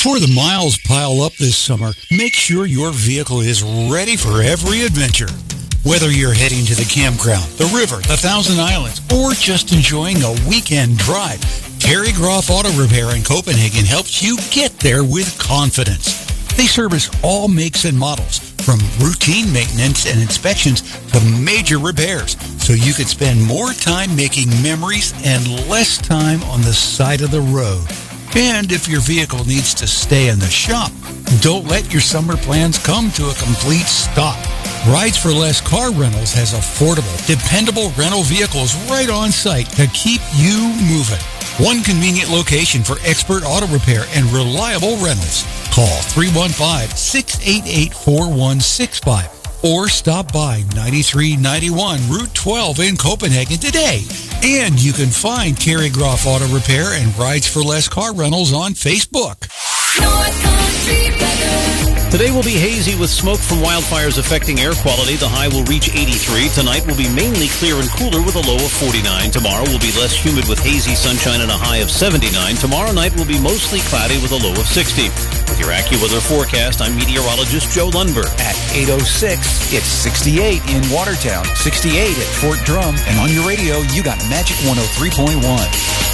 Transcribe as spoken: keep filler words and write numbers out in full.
Before the miles pile up this summer, make sure your vehicle is ready for every adventure. Whether you're heading to the campground, the river, the Thousand Islands, or just enjoying a weekend drive, Terry Groff Auto Repair in Copenhagen helps you get there with confidence. They service all makes and models, from routine maintenance and inspections to major repairs, so you can spend more time making memories and less time on the side of the road. And if your vehicle needs to stay in the shop, don't let your summer plans come to a complete stop. Rides for Less Car Rentals has affordable, dependable rental vehicles right on site to keep you moving. One convenient location for expert auto repair and reliable rentals. Call three one five, six eight eight, four one six five or stop by ninety-three ninety-one Route twelve in Copenhagen today. And you can find Terry Groff Auto Repair and Rides for Less Car Rentals on Facebook. North Country weather. Today will be hazy with smoke from wildfires affecting air quality. The high will reach eighty-three. Tonight will be mainly clear and cooler with a low of forty-nine. Tomorrow will be less humid with hazy sunshine and a high of seventy-nine. Tomorrow night will be mostly cloudy with a low of sixty. With your AccuWeather forecast, I'm meteorologist Joe Lundberg. At eight oh six, it's sixty-eight in Watertown, sixty-eight at Fort Drum, and on your radio, you got Magic one oh three point one.